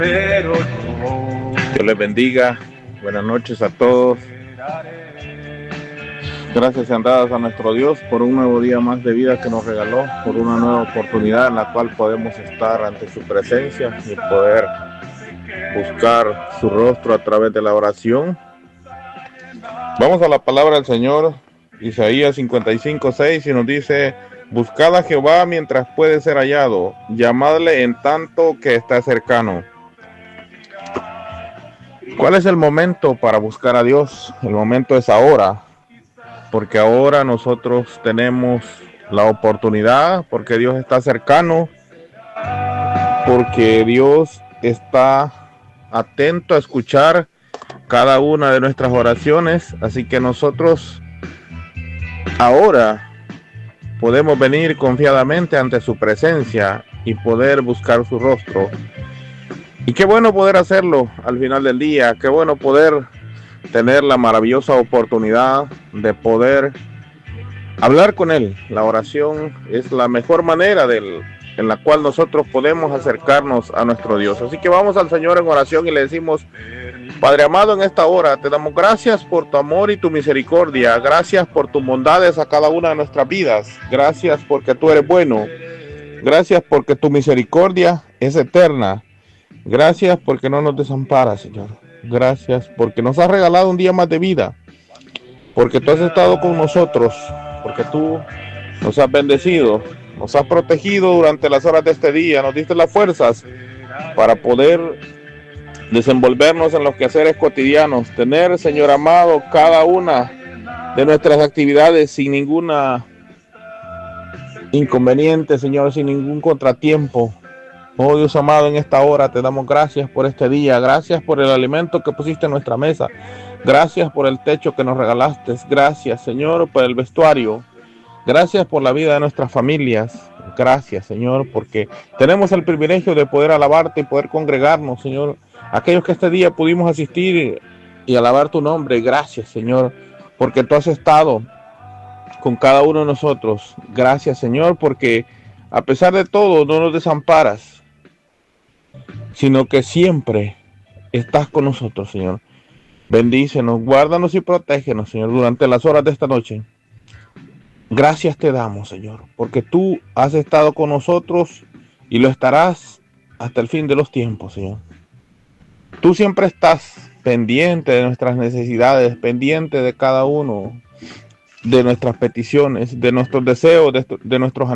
Dios les bendiga. Buenas noches a todos. Gracias sean dadas a nuestro Dios por un nuevo día más de vida que nos regaló, por una nueva oportunidad en la cual podemos estar ante su presencia y poder buscar su rostro a través de la oración. Vamos a la palabra del Señor, Isaías 55:6, y nos dice: buscad a Jehová mientras puede ser hallado, llamadle en tanto que está cercano. ¿Cuál es el momento para buscar a Dios? El momento es ahora, porque ahora nosotros tenemos la oportunidad, porque Dios está cercano, porque Dios está atento a escuchar cada una de nuestras oraciones. Así que nosotros ahora podemos venir confiadamente ante su presencia y poder buscar su rostro. Y qué bueno poder hacerlo al final del día, qué bueno poder tener la maravillosa oportunidad de poder hablar con Él. La oración es la mejor manera en la cual nosotros podemos acercarnos a nuestro Dios. Así que vamos al Señor en oración y le decimos: Padre amado, en esta hora te damos gracias por tu amor y tu misericordia. Gracias por tus bondades a cada una de nuestras vidas. Gracias porque tú eres bueno. Gracias porque tu misericordia es eterna. Gracias porque no nos desamparas, Señor. Gracias porque nos has regalado un día más de vida, porque tú has estado con nosotros, porque tú nos has bendecido, nos has protegido durante las horas de este día, nos diste las fuerzas para poder desenvolvernos en los quehaceres cotidianos, tener, Señor amado, cada una de nuestras actividades sin ninguna inconveniente, Señor, sin ningún contratiempo. Oh Dios amado, en esta hora te damos gracias por este día, gracias por el alimento que pusiste en nuestra mesa, gracias por el techo que nos regalaste, gracias, Señor, por el vestuario, gracias por la vida de nuestras familias, gracias, Señor, porque tenemos el privilegio de poder alabarte y poder congregarnos, Señor. Aquellos que este día pudimos asistir y alabar tu nombre, gracias, Señor, porque tú has estado con cada uno de nosotros. Gracias, Señor, porque a pesar de todo no nos desamparas, sino que siempre estás con nosotros, Señor. Bendícenos, guárdanos y protégenos, Señor, durante las horas de esta noche. Gracias te damos, Señor, porque tú has estado con nosotros y lo estarás hasta el fin de los tiempos, Señor. Tú siempre estás pendiente de nuestras necesidades, pendiente de cada uno de nuestras peticiones, de nuestros deseos, de nuestros